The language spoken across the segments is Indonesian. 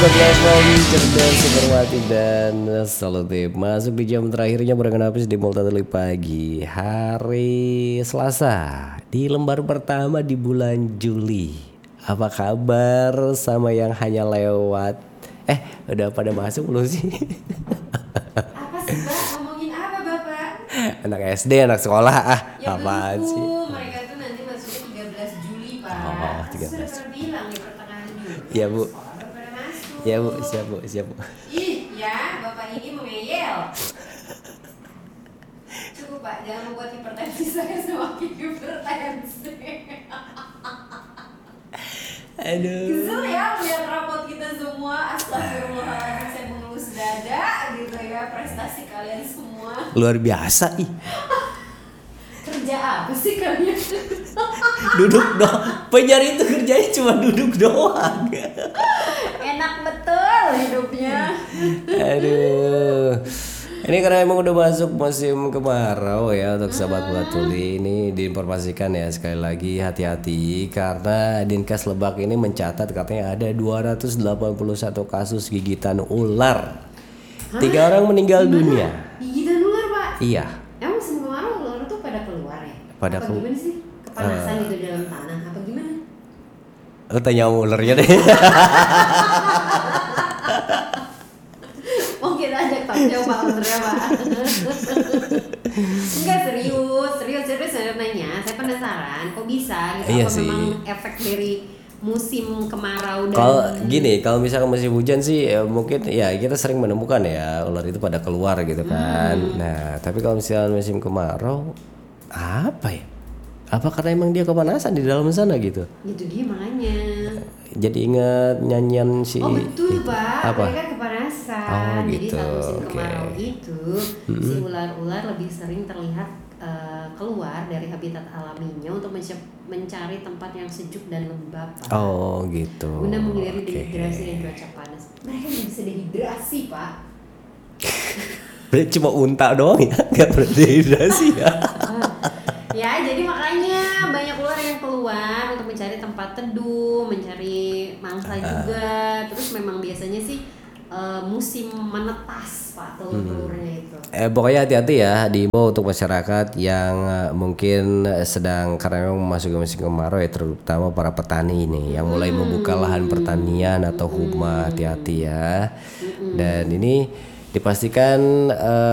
Teman cerdas, informatif dan solutif. Masuk di jam terakhirnya barengan Hafiz di Multatuli Pagi hari Selasa di lembar pertama di bulan Juli. Apa kabar sama yang hanya lewat? Udah pada masuk belum sih? Apa sih Pak? Ngomongin apa Bapak? Anak SD, anak sekolah Ya apaan belum, sih? mereka tuh nanti masuknya 13 Juli Pak. Oh, Sudah 13. pernah bilang di pertengahan Juli. Iya, Bu. Sekolah udah pada masuk. Ya Bu, siap Bu. Ih ya, Bapak ini mengeyel. Cukup Pak, jangan membuat hipertensi saya semakin hipertensi. Aduh. Kesel ya melihat rapot kita semua. Astagfirullahaladzim, saya mengelus dada gitu ya. Prestasi kalian semua. Luar biasa ih. Kerja apa sih kalian? Duduk dong. Penyiar itu kerjanya cuma duduk doang. Enak betul hidupnya. Aduh. Ini karena emang udah masuk musim kemarau ya untuk sahabat Multatuli. Ini diinformasikan ya sekali lagi hati-hati karena Dinkes Lebak ini mencatat katanya ada 281 kasus gigitan ular. 3 orang meninggal dunia. Gigitan ular Pak? Iya. Emang musim kemarau ular tuh pada keluar ya? Pada apa gimana sih? Kepanasan gitu dalam tanah apa gimana? Lu tanya ularnya deh. Mau kita ajak tanya jawab Pak ularnya Pak. Enggak serius saya nanya. Saya penasaran kok bisa gitu. Iya apa sih. memang efek dari musim kemarau dan Kalau misalkan musim hujan sih mungkin ya kita sering menemukan ya ular itu pada keluar gitu kan. Nah, tapi kalau misalkan musim kemarau apa ya? Apa karena emang dia kepanasan di dalam sana gitu? itu dia makanya. Jadi ingat nyanyian si Oh betul itu. Pak, Apa? mereka kepanasan. Oh, Jadi gitu, saat musim oke. kemarau itu si ular-ular lebih sering terlihat keluar dari habitat alaminya untuk mencari tempat yang sejuk dan lembab Pak. Oh gitu. Guna menghindari Oke. dehidrasi dan cuaca panas. Mereka nggak bisa dehidrasi Pak. Berarti cuma unta doang ya, nggak pernah dehidrasi ya. Ya jadi makanya banyak ular yang keluar untuk mencari tempat teduh, mencari mangsa juga. Terus memang biasanya sih musim menetas Pak telur-telurnya itu. Pokoknya hati-hati ya diimbau untuk masyarakat yang mungkin sedang karena memang memasuki musim kemarau ya terutama para petani ini yang mulai membuka lahan pertanian atau huma hati-hati ya. Dan ini dipastikan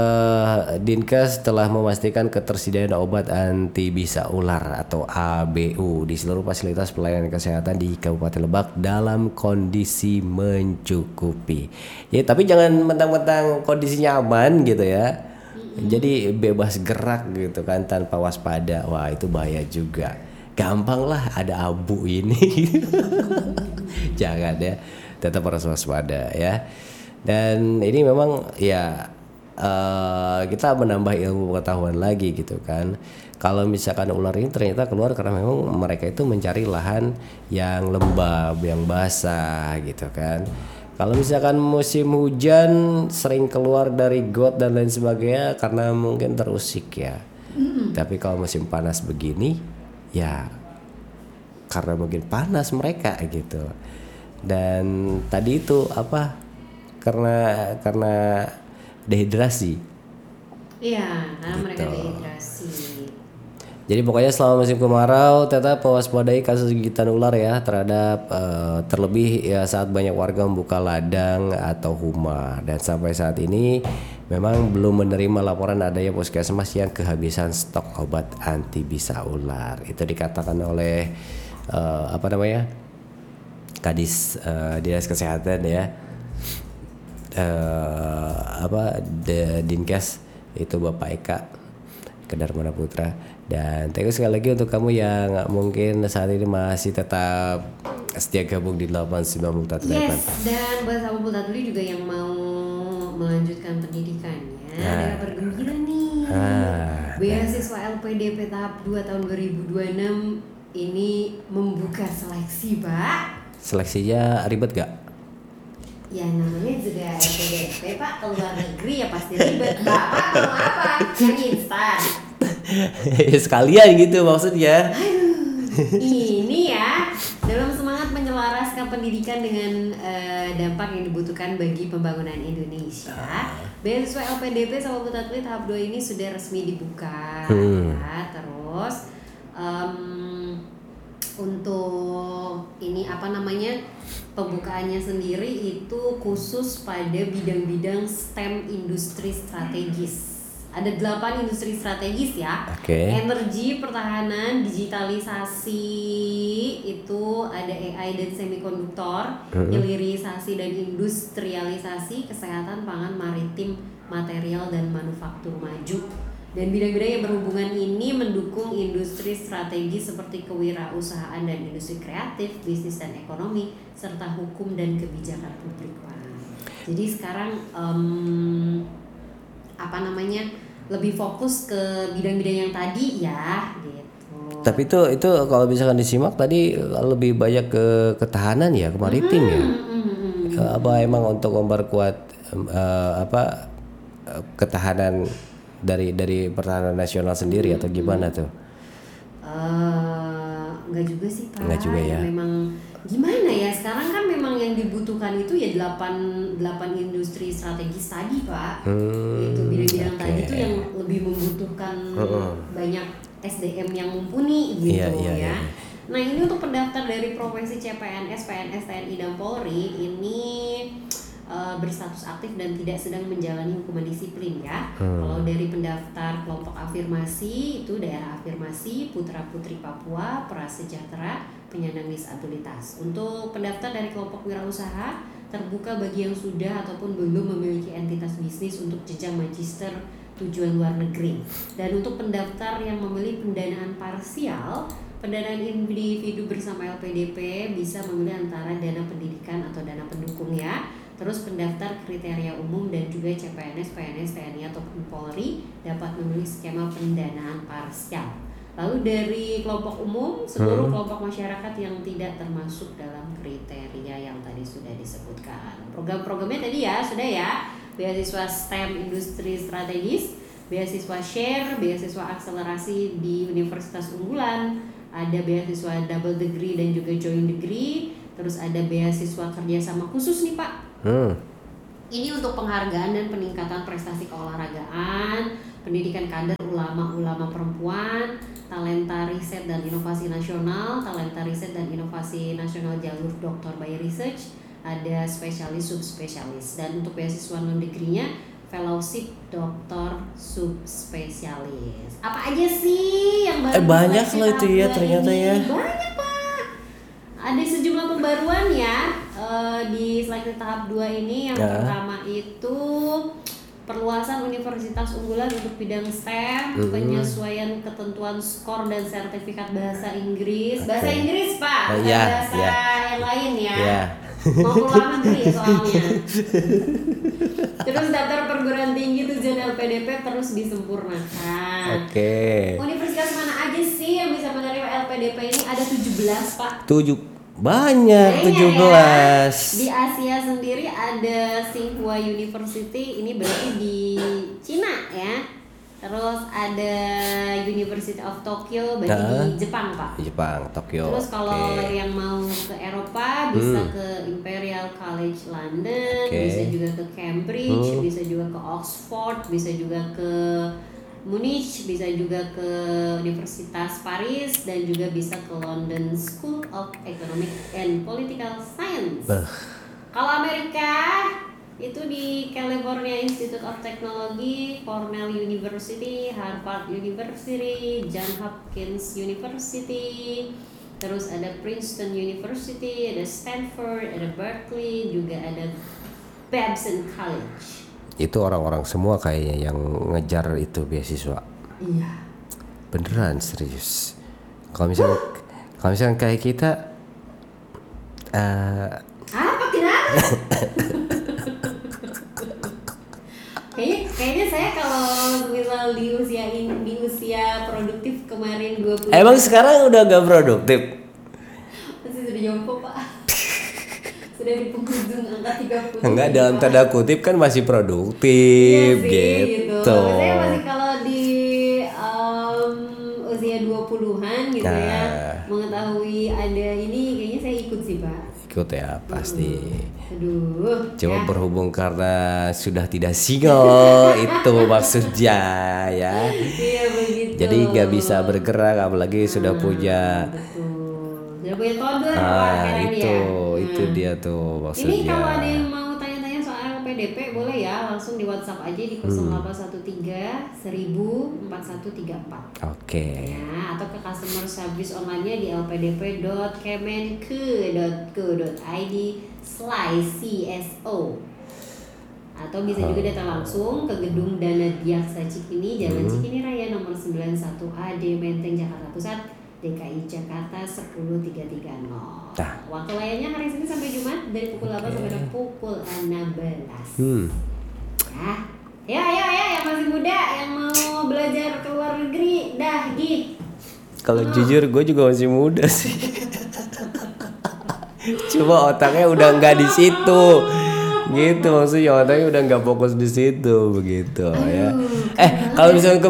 Dinkes telah memastikan ketersediaan obat anti bisa ular atau ABU di seluruh fasilitas pelayanan kesehatan di Kabupaten Lebak dalam kondisi mencukupi. Ya, tapi jangan mentang-mentang kondisinya aman gitu ya. Jadi bebas gerak gitu kan tanpa waspada. Wah, itu bahaya juga. Gampang lah ada abu ini. Jangan ya. Tetap harus waspada ya. Dan ini memang ya kita menambah ilmu pengetahuan lagi gitu kan. Kalau misalkan ular ini ternyata keluar karena memang mereka itu mencari lahan yang lembab, yang basah gitu kan. Kalau misalkan musim hujan sering keluar dari got dan lain sebagainya karena mungkin terusik ya. Tapi kalau musim panas begini ya karena mungkin panas mereka gitu. Dan tadi itu apa? Karena dehidrasi. Iya, karena mereka Gitu. dehidrasi. Jadi pokoknya selama musim kemarau tetap mewaspadai kasus gigitan ular ya terhadap terlebih ya saat banyak warga membuka ladang atau huma. Dan sampai saat ini memang belum menerima laporan adanya puskesmas yang kehabisan stok obat anti bisa ular. Itu dikatakan oleh Kadis Dinas Kesehatan ya. Dinkes itu Bapak Eka Kedarmana Putra. Dan thank you sekali lagi untuk kamu yang mungkin saat ini masih tetap setia gabung di 89 Multatuli. Yes, dan buat sahabat Multatuli juga yang mau melanjutkan pendidikannya, ada kabar gembira nih. Beasiswa LPDP tahap 2 tahun 2026 ini membuka seleksi, Pak. Seleksinya ribet gak? Ya namanya juga LPDP, Pak, ke luar negeri ya pasti ribet. Bapak mau apa? Yang instan. Sekalian gitu maksudnya. Aduh, ini ya dalam semangat menyelaraskan menuntaskan pendidikan dengan dampak yang dibutuhkan bagi pembangunan Indonesia. Beasiswa LPDP sama Putatli tahap 2 ini sudah resmi dibuka. Ya. Terus untuk ini pembukaannya sendiri itu khusus pada bidang-bidang STEM industri strategis. Ada 8 industri strategis ya. Energi, pertahanan, digitalisasi, itu ada AI dan semikonduktor, hilirisasi dan industrialisasi, kesehatan, pangan, maritim, material dan manufaktur maju. Dan bidang-bidang yang berhubungan ini mendukung industri strategis seperti kewirausahaan dan industri kreatif, bisnis dan ekonomi, serta hukum dan kebijakan publik. Jadi sekarang lebih fokus ke bidang-bidang yang tadi ya gitu. Tapi itu kalau misalkan disimak tadi lebih banyak ke ketahanan ya, ke maritim ya. Apa emang untuk memperkuat ketahanan dari pertahanan nasional sendiri atau gimana tuh? Enggak juga sih Pak. Enggak juga ya. Memang gimana ya, sekarang kan memang yang dibutuhkan itu ya 8 industri strategis tadi Pak. Itu bidang-bidang tadi itu yang lebih membutuhkan banyak SDM yang mumpuni gitu ya. Nah ini untuk pendaftar dari profesi CPNS, PNS, TNI dan Polri ini berstatus aktif dan tidak sedang menjalani hukuman disiplin ya. Kalau dari pendaftar kelompok afirmasi itu daerah afirmasi, putra putri Papua, prasejahtera, penyandang disabilitas. Untuk pendaftar dari kelompok wirausaha terbuka bagi yang sudah ataupun belum memiliki entitas bisnis untuk jenjang magister tujuan luar negeri. Dan untuk pendaftar yang memilih pendanaan parsial, pendanaan individu bersama LPDP bisa memilih antara dana pendidikan atau dana pendukung ya. Terus pendaftar kriteria umum dan juga CPNS, PNS, TNI ataupun Polri dapat memilih skema pendanaan parsial. Lalu dari kelompok umum, seluruh kelompok masyarakat yang tidak termasuk dalam kriteria yang tadi sudah disebutkan. Program-programnya tadi ya, sudah ya. Beasiswa STEM industri strategis, beasiswa share, beasiswa akselerasi di universitas unggulan, ada beasiswa double degree dan juga joint degree, terus ada beasiswa kerjasama khusus nih Pak. Ini untuk penghargaan dan peningkatan prestasi keolahragaan, pendidikan kader ulama-ulama perempuan, talenta riset dan inovasi nasional, talenta riset dan inovasi nasional jalur doktor by research, ada spesialis subspesialis. Dan untuk beasiswa non degree-nya fellowship doktor subspesialis. Apa aja sih yang baru? Banyak loh itu ya ternyata ya. Banyak Pak. Ada sejumlah pembaruan ya di seleksi tahap 2 ini. Yang pertama itu perluasan universitas unggulan untuk bidang STEM, penyesuaian ketentuan skor dan sertifikat bahasa Inggris. Bahasa Inggris Pak, bahasa yang lain ya. Mau keluar negeri soalnya. Terus daftar perguruan tinggi tujuan LPDP terus disempurnakan. Universitas mana aja sih yang bisa menerima LPDP ini? Ada 17 Pak. Banyak 17 ya. Di Asia sendiri ada Tsinghua University, ini berarti di Cina ya. Terus ada University of Tokyo, berarti di Jepang Pak. Jepang, Tokyo. Terus kalau yang mau ke Eropa bisa ke Imperial College London, bisa juga ke Cambridge, bisa juga ke Oxford, bisa juga ke Munich, bisa juga ke Universitas Paris, dan juga bisa ke London School of Economic and Political Science. Kalau Amerika itu di California Institute of Technology, Cornell University, Harvard University, Johns Hopkins University, terus ada Princeton University, ada Stanford, ada Berkeley, juga ada Babson College. Itu orang-orang semua kayaknya yang ngejar itu beasiswa. Iya. Beneran serius. Kalau misalnya kayak kita, apa kenapa? Kayaknya saya kalau misal di usia produktif kemarin 20. Emang sekarang udah gak produktif? Masih sudah jompo Pak. Sudah di penghujung angka 30. Enggak, dalam tanda kutip kan masih produktif. Iya sih, gitu. Saya masih kalau di usia 20-an gitu ya, mengetahui ada ini kayaknya saya ikut sih Pak. ikut ya pasti. Aduh. Cuma berhubung karena sudah tidak single itu maksudnya ya. Iya begitu. Jadi nggak bisa bergerak apalagi sudah punya. Betul. Sudah punya toddler akhirnya Itu dia tuh maksudnya. Ini kalau ada yang mau tanya-tanya soal PDP boleh ya langsung di WhatsApp aja di 0813 1000 4134. Oke. Ya, atau ke customer service online-nya di lpdp.kemenke.go.id/CSO. Atau bisa juga datang langsung ke gedung Dana Diaksa Cikini, Jalan Cikini Raya nomor 91A D Menteng Jakarta Pusat, DKI Jakarta 10330. Nah. Waktu layaknya hari Senin sampai Jumat dari pukul 8 sampai pukul 16. Ya, yang masih muda yang mau belajar ke luar negeri, dah Gi. Kalau jujur gue juga masih muda sih. Cuma otaknya udah nggak di situ. Gitu maksudnya otaknya udah nggak fokus di situ begitu ya. Kalau misalnya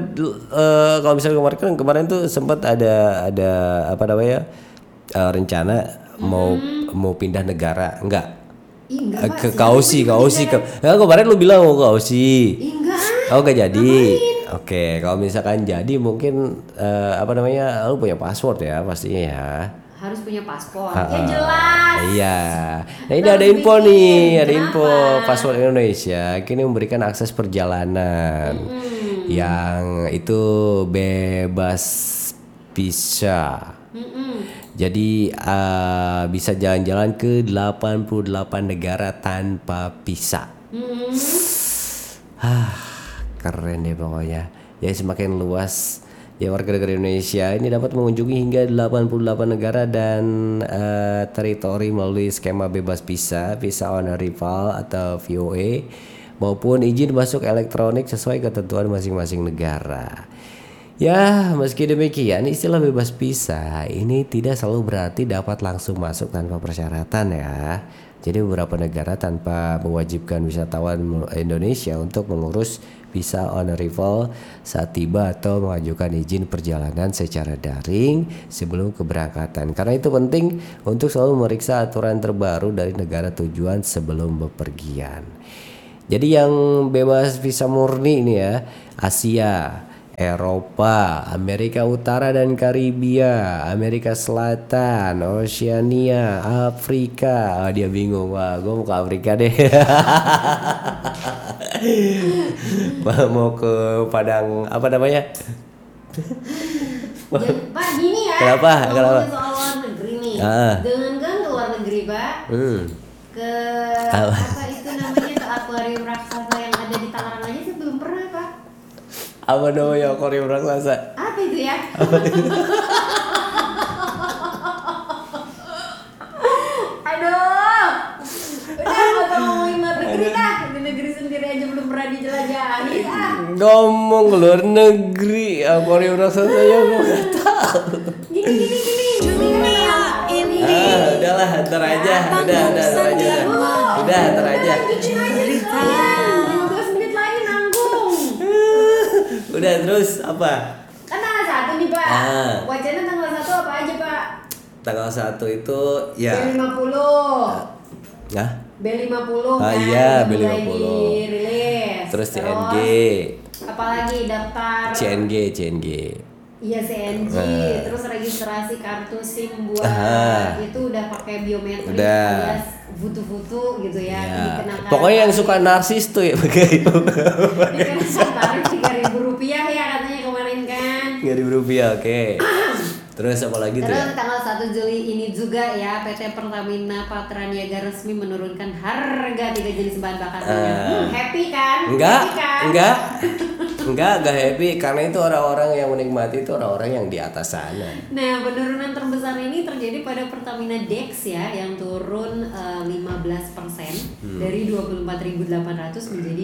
kemarin tuh sempat ada apa namanya rencana mau pindah negara enggak? Ke Kausi. Kemarin lu bilang mau ke Kausi. Enggak. Oh enggak jadi. Oke, kalau misalkan jadi mungkin apa namanya lu punya paspor ya pastinya ya. Harus punya paspor. Ya jelas. Iya. Nah ini ada info nih, ada info paspor Indonesia kini memberikan akses perjalanan yang itu bebas visa. Jadi bisa jalan-jalan ke 88 negara tanpa visa. Keren deh pokoknya. Ya semakin luas. Ya warga negara Indonesia ini dapat mengunjungi hingga 88 negara dan teritori melalui skema bebas visa on arrival atau VOA maupun izin masuk elektronik sesuai ketentuan masing-masing negara. Ya, meski demikian istilah bebas visa ini tidak selalu berarti dapat langsung masuk tanpa persyaratan ya. Jadi beberapa negara tanpa mewajibkan wisatawan Indonesia untuk mengurus visa on arrival saat tiba atau mengajukan izin perjalanan secara daring sebelum keberangkatan. Karena itu penting untuk selalu memeriksa aturan terbaru dari negara tujuan sebelum bepergian. Jadi yang bebas visa murni ini ya, Asia, Eropa, Amerika Utara dan Karibia, Amerika Selatan, Oceania, Afrika. Dia bingung, wah gue mau ke Afrika deh. Mau ke Padang apa namanya? Pak gini ya. Kenapa? Ngomongin soal luar negeri nih. Dengan kan ke luar negeri Pak. Ke apa itu namanya ke akuarium raksasa yang ada di Tangerang aja sih belum pernah Pak. Apa namanya akuarium raksasa? Apa itu ya? Aduh. Udah nggak usah ngomongin luar negeri dah. Di negeri sendiri aja belum pernah dijelajahi Ngomong luar negeri akuarium raksasa ya gue nggak tahu. Gini. Udahlah ntar aja. Udah ntar aja. 15 menit lagi nanggung. Udah terus apa? Kan tanggal 1 nih Pak. Wacana tanggal 1 apa aja Pak? Tanggal 1 itu ya B50. Nah? B50 Ah kan. iya mulai B50. dirilis. Terus CNG. Apalagi daftar CNG. Iya CNG, terus registrasi kartu SIM buat itu udah pakai biometrik alias foto-foto gitu ya. Dikenakan pokoknya yang suka narsis tuh ya pakai. Dikenakan tarif Rp3.000 ya katanya kemarin kan. Rp3.000 oke. Terus apa lagi tuh ya? Terus tanggal 1 Juli ini juga ya PT Pertamina Patraniaga resmi menurunkan harga 3 jenis bahan bakar minyak. Happy kan? Enggak happy karena itu orang-orang yang menikmati itu orang-orang yang di atas sana. Nah, penurunan terbesar ini terjadi pada Pertamina Dex ya yang turun 15% dari 24.800 menjadi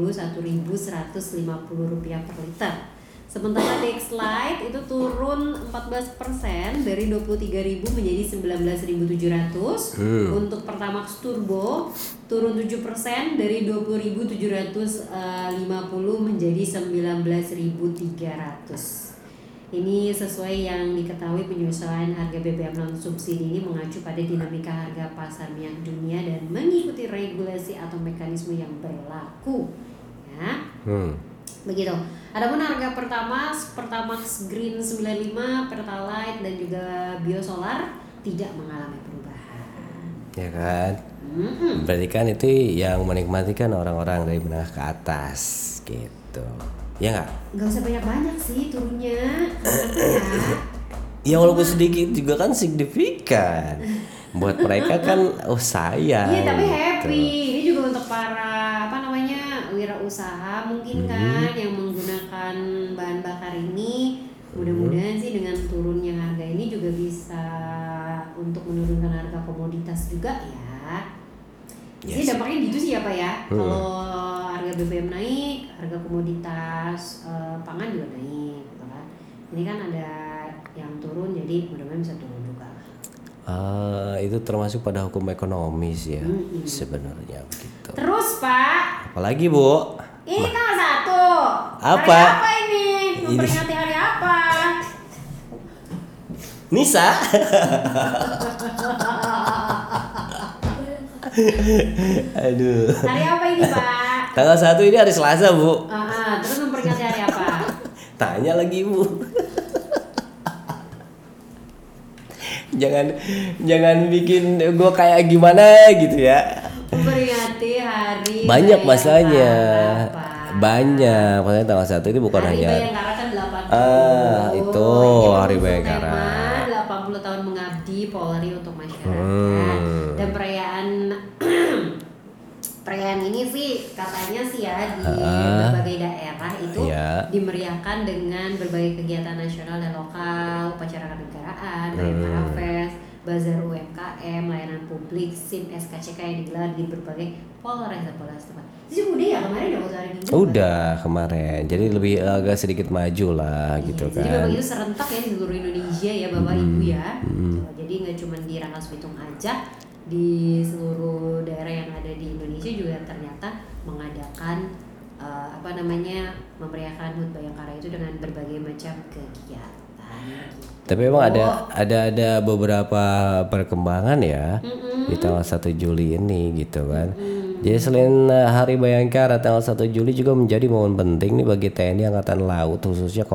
Rp21.150 per liter. Sementara Dex Lite itu turun 14% dari 23.000 menjadi 19.700. Untuk Pertamax Turbo turun 7% dari 20.750 menjadi 19.300. Ini sesuai yang diketahui penyesuaian harga BBM non subsidi ini mengacu pada dinamika harga pasar minyak dunia dan mengikuti regulasi atau mekanisme yang berlaku. Ya. Begitu. Adapun harga Pertamax Green 95, Pertalite dan juga Biosolar tidak mengalami perubahan. Ya kan? Berarti kan itu yang menikmati kan orang-orang dari menengah ke atas gitu. Ya nggak? Nggak usah banyak-banyak sih turunnya. Ya. Ya walaupun sedikit juga kan signifikan. Buat mereka kan saya. Iya tapi gitu. happy. Ini juga untuk para wirausaha mungkin kan yang menggunakan bahan bakar ini. Mudah-mudahan sih dengan turunnya harga ini juga bisa untuk menurunkan harga komoditas juga ya. Jadi dampaknya gitu sih ya Pak ya. Kalau harga BBM naik, harga komoditas pangan juga naik, gitu kan. Ini kan ada yang turun, jadi mudah-mudahan bisa turun juga. Itu termasuk pada hukum ekonomis ya sebenarnya begitu. Terus Pak. Apalagi Bu? Ini tanggal 1. Apa? Hari apa ini? Memperingati hari apa? Nisa. Aduh. Hari apa ini Pak? Tanggal 1 ini hari Selasa Bu. Terus memperingati hari apa? Tanya lagi Bu. jangan bikin gue kayak gimana gitu ya. Memperingati hari Banyak masalahnya. Bayangkara, Banyak. Maksudnya tanggal 1 ini bukan hari hanya Bayangkara kan 80. itu hari Bayangkara. 80 tahun mengabdi Polri untuk masyarakat. Dan perayaan ini sih katanya sih ya di berbagai daerah itu dimeriahkan dengan berbagai kegiatan nasional dan lokal, upacara kenegaraan, Bayangkara Fest, bazar UMKM, layanan publik, SIM, SKCK yang digelar di berbagai Polres dan Polres tempat. Itu udah ya kemarin ya waktu hari Minggu? Udah kemarin, jadi lebih agak sedikit maju lah gitu kan. Jadi memang itu serentak ya di seluruh Indonesia ya Bapak Ibu ya. Jadi nggak cuma di Rangkas Bitung aja, di seluruh daerah yang ada di Indonesia juga ternyata mengadakan memeriahkan HUT Bayangkara itu dengan berbagai macam kegiatan. Tapi memang ada beberapa perkembangan ya di tanggal 1 Juli ini gitu kan. Jadi selain Hari Bayangkara, tanggal 1 Juli juga menjadi momen penting nih bagi TNI Angkatan Laut khususnya